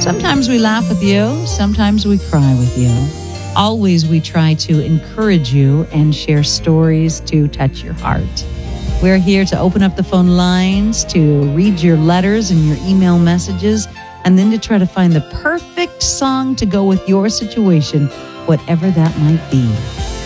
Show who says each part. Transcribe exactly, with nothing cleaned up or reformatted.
Speaker 1: Sometimes we laugh with you. Sometimes we cry with you. Always we try to encourage you and share stories to touch your heart. We're here to open up the phone lines, to read your letters and your email messages, and then to try to find the perfect song to go with your situation, whatever that might be.